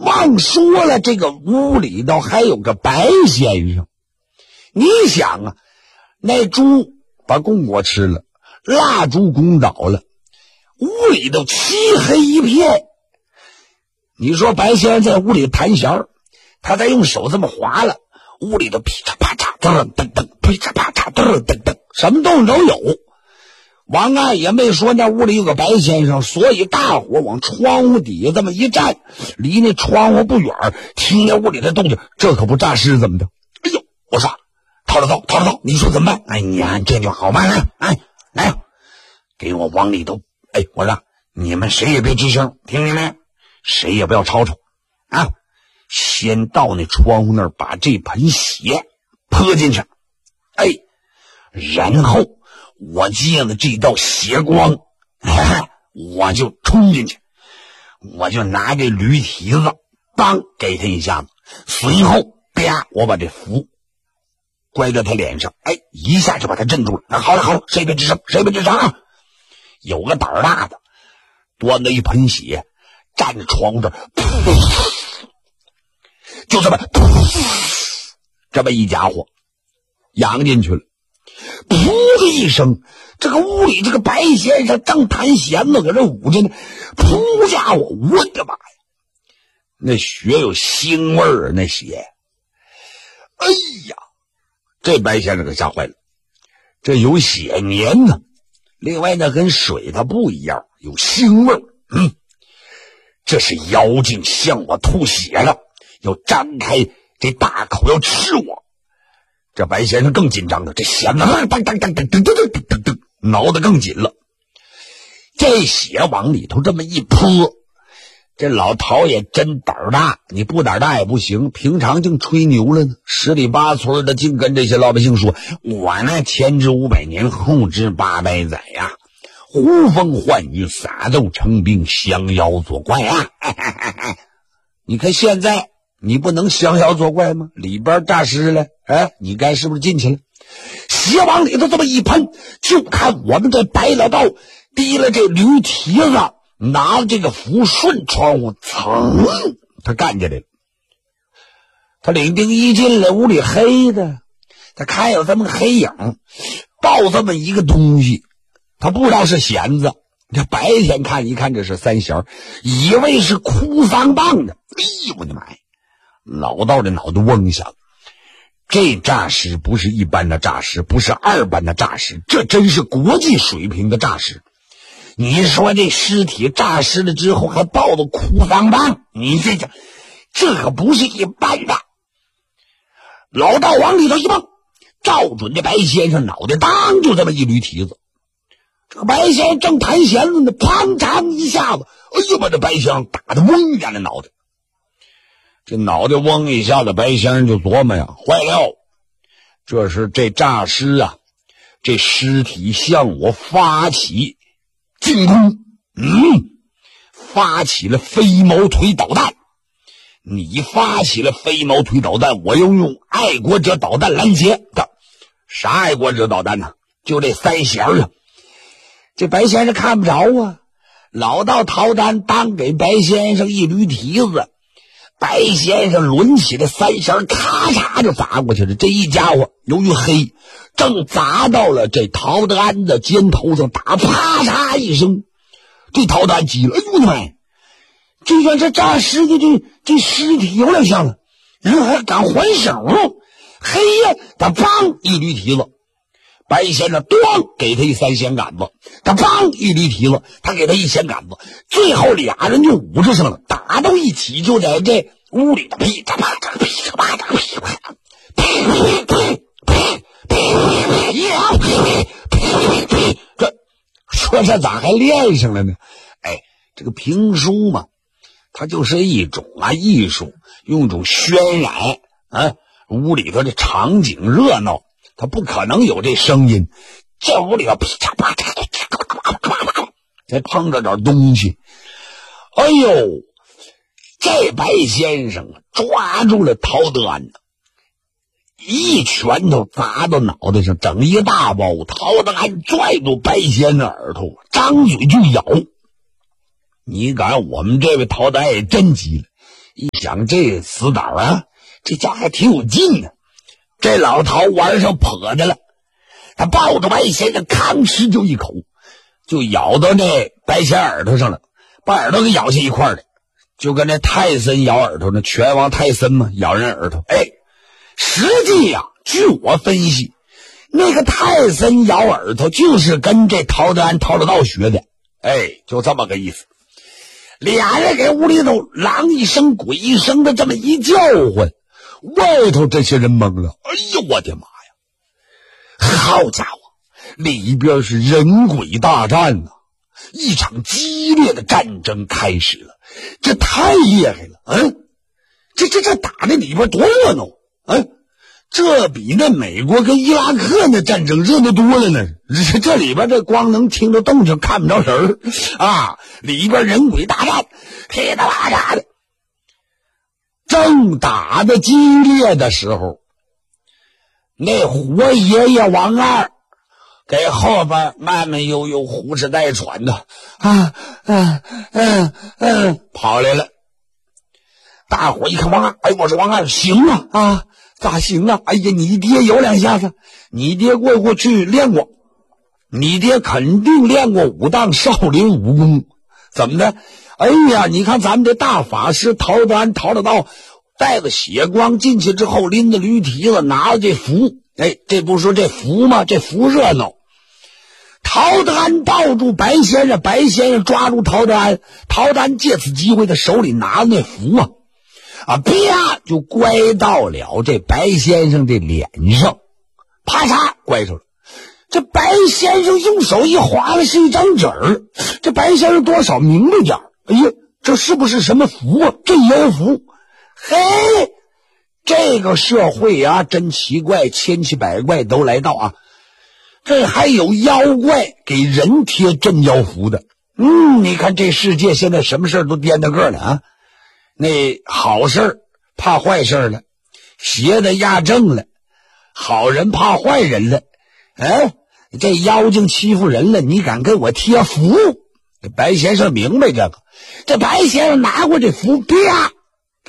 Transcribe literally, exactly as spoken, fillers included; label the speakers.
Speaker 1: 忘说了，这个屋里头还有个白先生。你想啊，那猪把供果吃了，蜡烛供倒了，屋里头漆黑一片。你说白先生在屋里弹弦，他再用手这么划了，屋里头噼嚓啪嚓噔噔噔，噼嚓啪嚓噔噔噔，什么动静都有。王爱也没说那屋里有个白先生，所以大伙往窗户底下这么一站，离那窗户不远，听见屋里的动静，这可不诈尸怎么的？哎呦，我说逃了走，逃了走，你说怎么办？哎呀，这就好办了，哎，来，给我往里头，哎，我说你们谁也别吱声，听见没？谁也不要吵吵啊！先到那窗户那儿，把这盆血泼进去，哎，然后我借了这道血光，哎，我就冲进去，我就拿这驴蹄子，当给他一下子，随后啪，我把这符乖在他脸上，哎，一下就把他镇住了。啊、好了好了，谁别吱声，谁别吱声啊！有个胆儿大的，端了一盆血，站在窗户这儿，就这么这么一家伙扬进去了。噗的一声，这个屋里这个白先生正弹弦子搁这舞着呢，噗家伙，我的妈呀，那血有腥味儿，那血，哎呀，这白先生可吓坏了，这有血粘呢，另外呢跟水它不一样，有腥味儿。嗯，这是妖精向我吐血了，要张开这大口要吃我。这白先生更紧张了，这弦子噔噔噔噔噔噔噔噔噔，挠得更紧了。这血往里头这么一泼，这老头也真胆儿大，你不胆儿大也不行。平常净吹牛了呢，十里八村的净跟这些老百姓说，我呢前知五百年，后知八百载呀、啊，呼风唤雨，撒豆成兵，降妖作怪啊！你看现在你不能降妖作怪吗？里边诈尸了，哎，你该是不是进去了？血往里头这么一喷，就看我们这白老道提了这驴蹄子，拿了这个符顺窗户，噌，他干进来了。他领兵一进来，屋里黑的，他看有这么个黑影，抱这么一个东西，他不知道是弦子。这白天看一看这是三弦，以为是哭丧棒的。哎呦我的妈呀！老道这脑袋嗡一下，这诈尸不是一般的诈尸，不是二般的诈尸，这真是国际水平的诈尸。你说这尸体诈尸了之后还抱着哭丧棒，你这这这可不是一般的。老道往里头一蹦，照准这白先生脑袋，当就这么一驴蹄子。这个白先生正弹弦子呢，砰嚓一下子，哎呦，把这白先生打得嗡一下的脑袋。这脑袋嗡一下子，白先生就琢磨呀，坏了，这是这诈尸啊，这尸体向我发起进攻，嗯，发起了飞毛腿导弹。你发起了飞毛腿导弹，我又用爱国者导弹拦截的。啥爱国者导弹呢？就这三弦啊。这白先生看不着啊，老道逃单当给白先生一驴蹄子，白先生抡起这三弦，咔嚓就砸过去了。这一家伙由于黑，正砸到了这陶德安的肩头上，打啪嚓一声，这陶德安急了，哎呦我的妈呀！就算是诈尸的这这尸体有两下子，然后还敢还手，黑呀！他梆一驴蹄子，白先生咣给他一三弦杆子，他梆一驴蹄子，他给他一弦杆子，最后俩人就捂着上了，打到一起，就在这屋里的噼嚓啪嚓噼嚓啪嚓噼嚓啪嚓噼噼噼噼噼，这说这咋还练上了呢？哎，这个评书嘛，它就是一种啊艺术，用一种渲染啊，屋里头的场景热闹，它不可能有这声音。这屋里头噼嚓啪嚓，再碰着点东西，哎呦，这白先生抓住了陶德安，一拳头砸到脑袋上，整一大包。陶德安拽住白先生耳朵，张嘴就咬。你敢，我们这位陶德安也真急了， 一想这死党啊，这家还挺有劲呢。这老头玩上跛的了，他抱着白先生吭哧就一口，就咬到那白仙耳朵上了，把耳朵给咬下一块的，就跟那泰森咬耳朵呢，拳王泰森嘛，咬人耳朵。哎，实际呀、啊，据我分析，那个泰森咬耳朵就是跟这陶德安陶德道学的。哎，就这么个意思。俩人给屋里头狼一声鬼一声的这么一叫唤，外头这些人懵了。哎呦我的妈呀，好家伙，里边是人鬼大战啊，一场激烈的战争开始了，这太厉害了。嗯，这这这打的里边多热闹。嗯，这比那美国跟伊拉克那战争热闹多了呢。这这里边这光能听着动静看不着神儿啊，里边人鬼大战噼里啪啦的。正打的激烈的时候，那活爷爷王二给后边慢慢悠悠呼哧带喘的啊嗯嗯嗯跑来了。大伙一看王二，哎，我说王二行啊啊，咋行啊？哎呀，你爹有两下子，你爹过过去练过，你爹肯定练过武当少林武功。怎么的？哎呀，你看咱们这大法师陶德安陶德道带着血光进去之后，拎着驴蹄子，拿着这符，哎，这不说这符吗？这符热闹。陶德安抱住白先生，白先生抓住陶德安，陶德安借此机会，他手里拿着那符啊，啊，啪就乖到了这白先生的脸上，啪嚓乖上了。这白先生用手一划了，是一张纸儿。这白先生多少明白点儿，哎呀，这是不是什么符啊？镇妖符。嘿，这个社会啊，真奇怪，千奇百怪都来到啊。这还有妖怪给人贴镇妖符的。嗯，你看这世界现在什么事都颠倒个了啊。那好事怕坏事了，邪的压正了，好人怕坏人了。哎，这妖精欺负人了，你敢跟我贴符？这白先生明白这个，这白先生拿过这符，啪